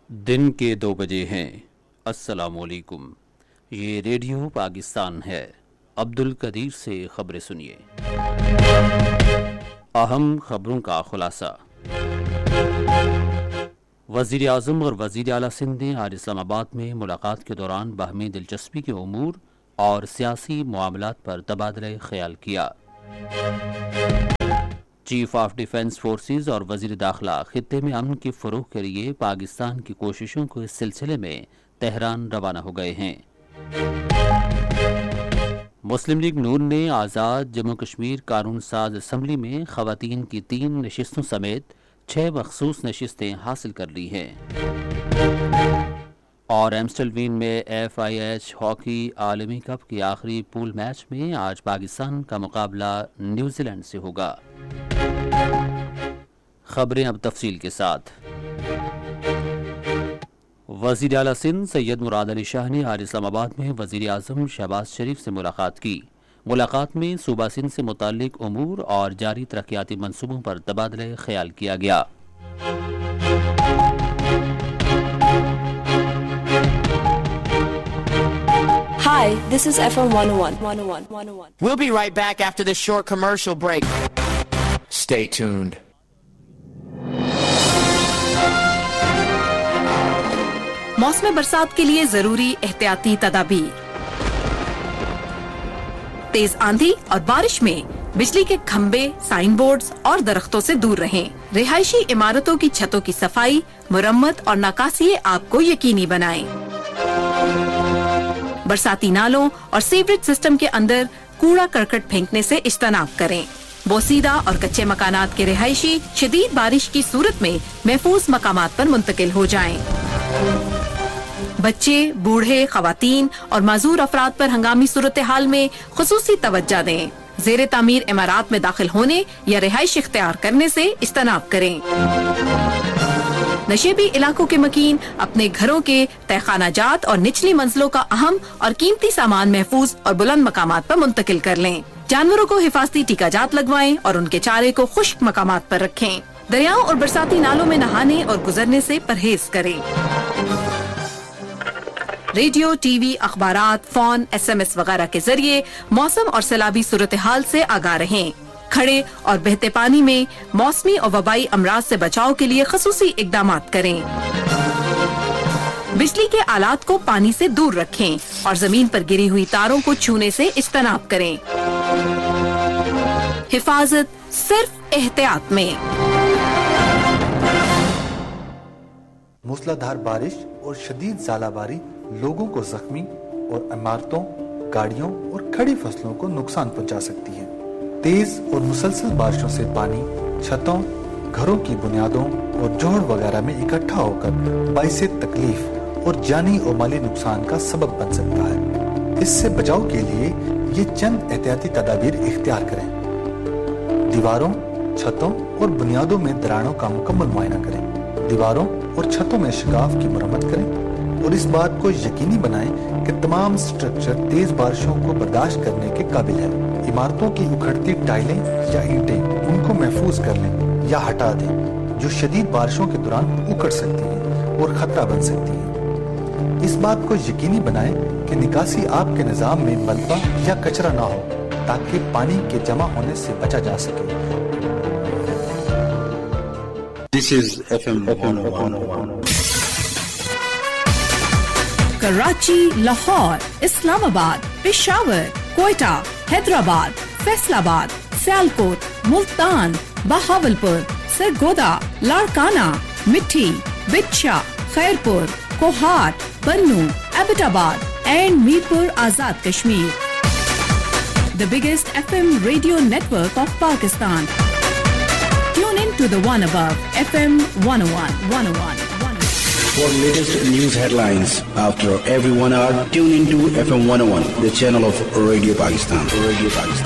دن کے 2 بجے ہیں۔ السلام علیکم، یہ ریڈیو پاکستان ہے۔ عبد القدیر سے خبریں سنیے۔ اہم خبروں کا خلاصہ۔ وزیر اعظم اور وزیر اعلیٰ سندھ نے آج اسلام آباد میں ملاقات کے دوران باہمی دلچسپی کے امور اور سیاسی معاملات پر تبادلہ خیال کیا۔ چیف آف ڈیفنس فورسز اور وزیر داخلہ خطے میں امن کے فروغ کے لیے پاکستان کی کوششوں کو اس سلسلے میں تہران روانہ ہو گئے ہیں۔ مسلم لیگ نون نے آزاد جموں کشمیر قانون ساز اسمبلی میں خواتین کی 3 نشستوں سمیت 6 مخصوص نشستیں حاصل کر لی ہیں۔ اور ایمسٹلوین میں FIH ہاکی عالمی کپ کے آخری پول میچ میں آج پاکستان کا مقابلہ نیوزی لینڈ سے ہوگا۔ خبریں اب تفصیل کے ساتھ۔ وزیر اعلیٰ سندھ سید مراد علی شاہ نے آج اسلام آباد میں وزیر اعظم شہباز شریف سے ملاقات کی۔ ملاقات میں صوبہ سندھ سے متعلق امور اور جاری ترقیاتی منصوبوں پر تبادلہ خیال کیا گیا۔ Hi, this is FM 101. We'll be right back after this short commercial break. Stay tuned. موسم برسات کے لیے ضروری احتیاطی تدابیر۔ تیز آندھی اور بارش میں بجلی کے کھمبے، سائن بورڈز اور درختوں سے دور رہیں۔ رہائشی عمارتوں کی چھتوں کی صفائی، مرمت اور نکاسی آب کو یقینی بنائیں۔ برساتی نالوں اور سیوریج سسٹم کے اندر کوڑا کرکٹ پھینکنے سے اجتناب کریں۔ بوسیدہ اور کچے مکانات کے رہائشی شدید بارش کی صورت میں محفوظ مقامات پر منتقل ہو جائیں۔ بچے، بوڑھے، خواتین اور معذور افراد پر ہنگامی صورتحال میں خصوصی توجہ دیں۔ زیر تعمیر عمارات میں داخل ہونے یا رہائش اختیار کرنے سے اجتناب کریں۔ نشیبی علاقوں کے مکین اپنے گھروں کے تہخانہ جات اور نچلی منزلوں کا اہم اور قیمتی سامان محفوظ اور بلند مقامات پر منتقل کر لیں۔ جانوروں کو حفاظتی ٹیکہ جات لگوائیں اور ان کے چارے کو خشک مقامات پر رکھیں۔ دریاؤں اور برساتی نالوں میں نہانے اور گزرنے سے پرہیز کریں۔ ریڈیو، ٹی وی، اخبارات، فون، SMS وغیرہ کے ذریعے موسم اور سیلابی صورتحال سے آگاہ رہیں۔ کھڑے اور بہتے پانی میں موسمی اور وبائی امراض سے بچاؤ کے لیے خصوصی اقدامات کریں۔ بجلی کے آلات کو پانی سے دور رکھیں اور زمین پر گری ہوئی تاروں کو چھونے سے اجتناب کریں۔ حفاظت صرف احتیاط میں۔ موسلادھار بارش اور شدید ژالہ باری لوگوں کو زخمی اور عمارتوں، گاڑیوں اور کھڑی فصلوں کو نقصان پہنچا سکتی ہے۔ تیز اور مسلسل بارشوں سے پانی چھتوں، گھروں کی بنیادوں اور جوڑ وغیرہ میں اکٹھا ہو کر باعث تکلیف اور جانی اور مالی نقصان کا سبب بن سکتا ہے۔ اس سے بچاؤ کے لیے یہ چند احتیاطی تدابیر اختیار کریں۔ دیواروں، چھتوں اور بنیادوں میں دراڑوں کا مکمل معائنہ کریں۔ دیواروں اور چھتوں میں شگاف کی مرمت کریں اور اس بات کو یقینی بنائیں کہ تمام سٹرکچر تیز بارشوں کو برداشت کرنے کے قابل ہے۔ عمارتوں کی اکھڑتی ٹائلیں یا اینٹیں ان کو محفوظ کر لیں یا ہٹا دیں جو شدید بارشوں کے دوران اکھڑ سکتی ہیں اور خطرہ بن سکتی ہیں۔ اس بات کو یقینی بنائیں کہ نکاسی آب کے نظام میں ملبہ یا کچرا نہ ہو تاکہ پانی کے جمع ہونے سے بچا جا سکے۔ This is FM 101. Karachi, Lahore, اسلام آباد، پشاور، کوئٹہ، حیدرآباد، فیصل آباد، سیالکوٹ، ملتان، بہاولپور، سرگودا، لاڑکانہ، مٹھی، بچھا، خیرپور، کوہاٹ، بنو، ایبٹ آباد and Mirpur Azad Kashmir. The biggest FM radio network of Pakistan. Tune in to the one above, FM 101. For latest news headlines after every 1 hour, tune into FM 101, the channel of Radio Pakistan.